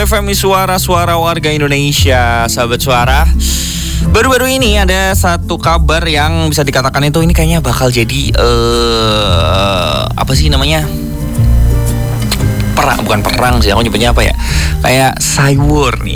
FMI Suara-Suara Warga Indonesia, sahabat suara. Baru-baru ini ada satu kabar yang bisa dikatakan itu ini kayaknya bakal jadi apa sih namanya? Bukan perang sih, aku nyebutnya apa ya? Kayak cywar nih.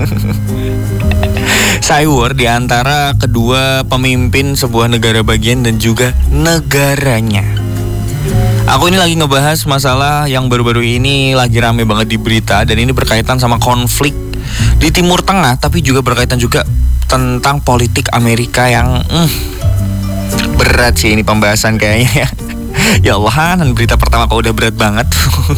Cywar di antara kedua pemimpin sebuah negara bagian dan juga negaranya. Aku ini lagi ngebahas masalah yang baru-baru ini lagi rame banget di berita. Dan ini berkaitan sama konflik di Timur Tengah, tapi juga berkaitan juga tentang politik Amerika yang berat sih ini pembahasan kayaknya ya. Ya Allah, dan berita pertama kok udah berat banget.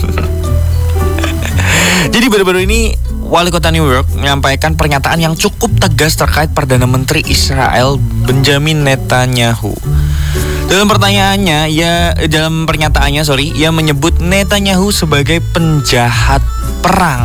Jadi baru-baru ini Wali Kota New York menyampaikan pernyataan yang cukup tegas terkait Perdana Menteri Israel Benjamin Netanyahu. Dalam pernyataannya, ia menyebut Netanyahu sebagai penjahat perang.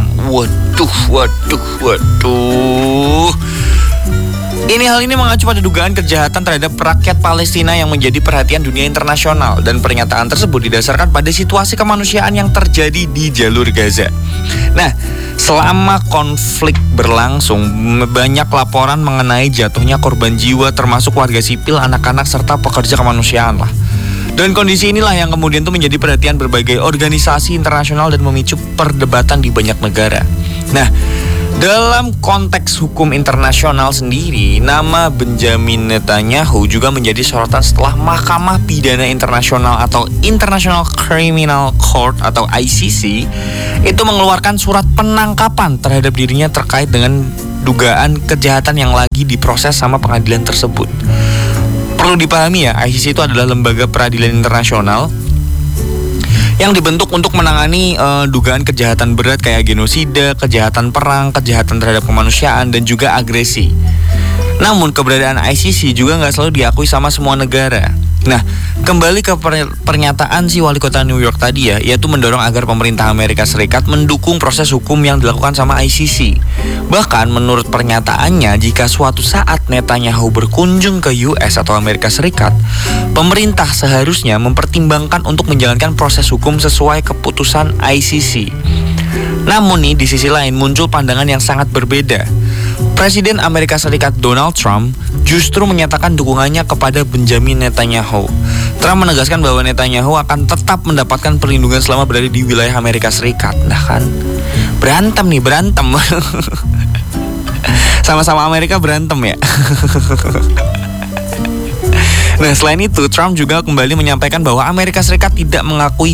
Waduh. Hal ini mengacu pada dugaan kejahatan terhadap rakyat Palestina yang menjadi perhatian dunia internasional. Dan pernyataan tersebut didasarkan pada situasi kemanusiaan yang terjadi di jalur Gaza. Nah, selama konflik berlangsung, banyak laporan mengenai jatuhnya korban jiwa termasuk warga sipil, anak-anak, serta pekerja kemanusiaan lah. Dan kondisi inilah yang kemudian tuh menjadi perhatian berbagai organisasi internasional dan memicu perdebatan di banyak negara. Nah, dalam konteks hukum internasional sendiri, nama Benjamin Netanyahu juga menjadi sorotan setelah Mahkamah Pidana Internasional atau International Criminal Court atau ICC itu mengeluarkan surat penangkapan terhadap dirinya terkait dengan dugaan kejahatan yang lagi diproses sama pengadilan tersebut. Perlu dipahami ya, ICC itu adalah lembaga peradilan internasional yang dibentuk untuk menangani dugaan kejahatan berat kayak genosida, kejahatan perang, kejahatan terhadap kemanusiaan, dan juga agresi. Namun keberadaan ICC juga nggak selalu diakui sama semua negara. Nah, kembali ke pernyataan si Wali Kota New York tadi ya, yaitu mendorong agar pemerintah Amerika Serikat mendukung proses hukum yang dilakukan sama ICC. Bahkan menurut pernyataannya, jika suatu saat Netanyahu berkunjung ke US atau Amerika Serikat, pemerintah seharusnya mempertimbangkan untuk menjalankan proses hukum sesuai keputusan ICC. Namun nih, di sisi lain muncul pandangan yang sangat berbeda. Presiden Amerika Serikat Donald Trump justru menyatakan dukungannya kepada Benjamin Netanyahu. Trump menegaskan bahwa Netanyahu akan tetap mendapatkan perlindungan selama berada di wilayah Amerika Serikat. Nah kan, berantem. Sama-sama Amerika berantem ya. Nah, selain itu, Trump juga kembali menyampaikan bahwa Amerika Serikat tidak mengakui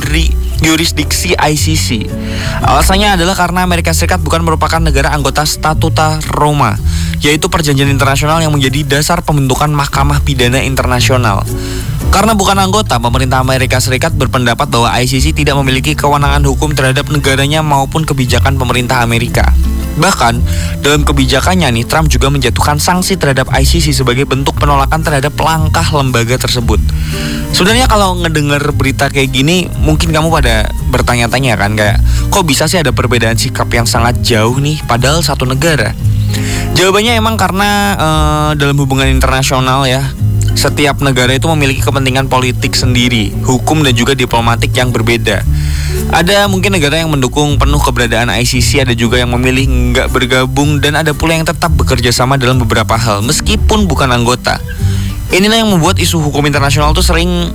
yurisdiksi ICC. Alasannya adalah karena Amerika Serikat bukan merupakan negara anggota Statuta Roma, yaitu perjanjian internasional yang menjadi dasar pembentukan Mahkamah Pidana Internasional. Karena bukan anggota, pemerintah Amerika Serikat berpendapat bahwa ICC tidak memiliki kewenangan hukum terhadap negaranya maupun kebijakan pemerintah Amerika. Bahkan, dalam kebijakannya nih, Trump juga menjatuhkan sanksi terhadap ICC sebagai bentuk penolakan terhadap langkah lembaga tersebut. Sebenarnya kalau ngedengar berita kayak gini, mungkin kamu pada bertanya-tanya kan, kayak kok bisa sih ada perbedaan sikap yang sangat jauh nih, padahal satu negara? Jawabannya emang karena dalam hubungan internasional ya, setiap negara itu memiliki kepentingan politik sendiri, hukum dan juga diplomatik yang berbeda. Ada mungkin negara yang mendukung penuh keberadaan ICC, ada juga yang memilih nggak bergabung, dan ada pula yang tetap bekerja sama dalam beberapa hal meskipun bukan anggota. Inilah yang membuat isu hukum internasional tuh sering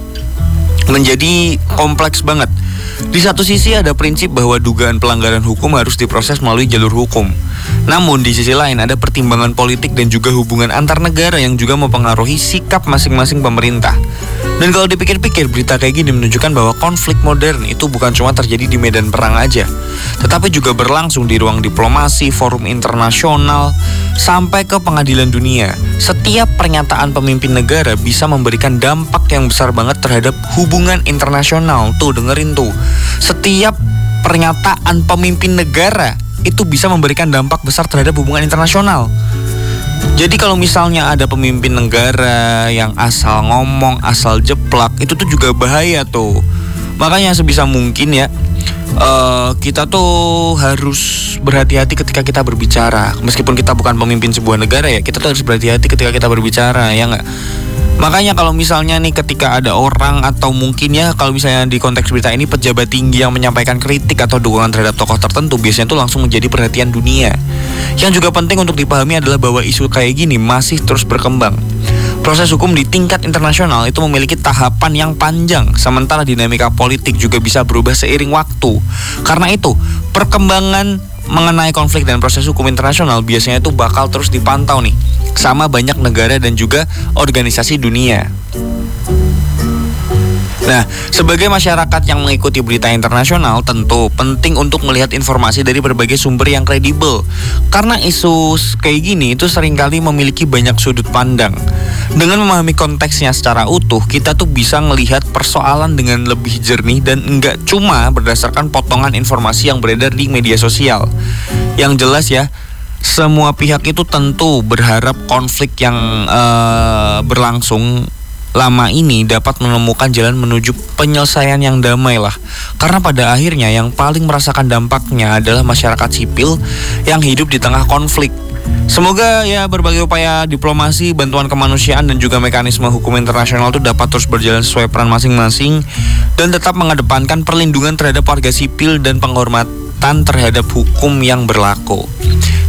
menjadi kompleks banget. Di satu sisi ada prinsip bahwa dugaan pelanggaran hukum harus diproses melalui jalur hukum. Namun di sisi lain ada pertimbangan politik dan juga hubungan antar negara yang juga mempengaruhi sikap masing-masing pemerintah. Dan kalau dipikir-pikir, berita kayak gini menunjukkan bahwa konflik modern itu bukan cuma terjadi di medan perang aja, tetapi juga berlangsung di ruang diplomasi, forum internasional, sampai ke pengadilan dunia. Setiap pernyataan pemimpin negara bisa memberikan dampak yang besar banget terhadap hubungan internasional. Tuh, dengerin tuh. Setiap pernyataan pemimpin negara itu bisa memberikan dampak besar terhadap hubungan internasional. Jadi kalau misalnya ada pemimpin negara yang asal ngomong, asal jeplak, itu tuh juga bahaya tuh. Makanya sebisa mungkin ya, kita tuh harus berhati-hati ketika kita berbicara. Meskipun kita bukan pemimpin sebuah negara ya, kita tuh harus berhati-hati ketika kita berbicara, ya nggak? Makanya kalau misalnya nih ketika ada orang atau mungkin ya kalau misalnya di konteks berita ini pejabat tinggi yang menyampaikan kritik atau dukungan terhadap tokoh tertentu, biasanya itu langsung menjadi perhatian dunia. Yang juga penting untuk dipahami adalah bahwa isu kayak gini masih terus berkembang. Proses hukum di tingkat internasional itu memiliki tahapan yang panjang, sementara dinamika politik juga bisa berubah seiring waktu. Karena itu, perkembangan mengenai konflik dan proses hukum internasional biasanya itu bakal terus dipantau nih sama banyak negara dan juga organisasi dunia. Nah, sebagai masyarakat yang mengikuti berita internasional, tentu penting untuk melihat informasi dari berbagai sumber yang kredibel. Karena isu kayak gini itu seringkali memiliki banyak sudut pandang. Dengan memahami konteksnya secara utuh, kita tuh bisa melihat persoalan dengan lebih jernih dan enggak cuma berdasarkan potongan informasi yang beredar di media sosial. Yang jelas ya, semua pihak itu tentu berharap konflik yang berlangsung lama ini dapat menemukan jalan menuju penyelesaian yang damai lah. Karena pada akhirnya yang paling merasakan dampaknya adalah masyarakat sipil yang hidup di tengah konflik. Semoga ya berbagai upaya diplomasi, bantuan kemanusiaan dan juga mekanisme hukum internasional itu dapat terus berjalan sesuai peran masing-masing dan tetap mengedepankan perlindungan terhadap warga sipil dan penghormatan terhadap hukum yang berlaku.